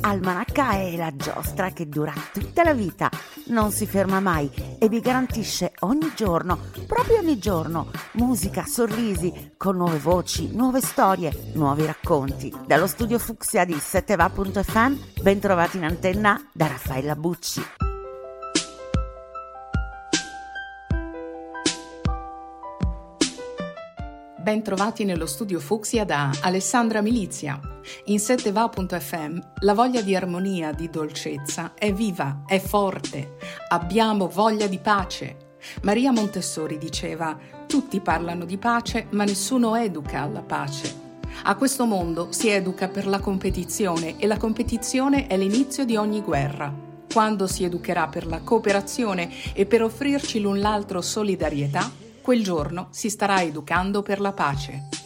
Almanacca è la giostra che dura tutta la vita, non si ferma mai e vi garantisce ogni giorno, proprio ogni giorno, musica, sorrisi, con nuove voci, nuove storie, nuovi racconti. Dallo studio Fucsia di 7va.fm, ben trovati in antenna da Raffaella Bucci. Ben trovati nello studio Fucsia da Alessandra Milizia. In 7va.fm la voglia di armonia, di dolcezza è viva, è forte. Abbiamo voglia di pace. Maria Montessori diceva: tutti parlano di pace, ma nessuno educa alla pace. A questo mondo si educa per la competizione e la competizione è l'inizio di ogni guerra. Quando si educherà per la cooperazione e per offrirci l'un l'altro solidarietà, quel giorno si starà educando per la pace.